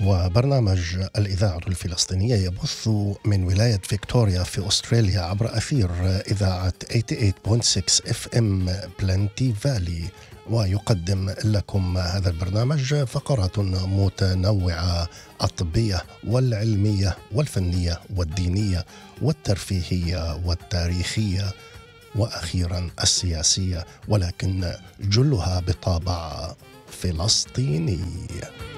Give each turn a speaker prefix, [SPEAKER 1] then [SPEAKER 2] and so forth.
[SPEAKER 1] وبرنامج الإذاعة الفلسطينية يبث من ولاية فيكتوريا في أستراليا عبر أثير إذاعة 88.6 FM بلانتي فالي، ويقدم لكم هذا البرنامج فقرات متنوعة الطبية والعلمية والفنية والدينية والترفيهية والتاريخية وأخيرا السياسية، ولكن جلها بطابع فلسطيني.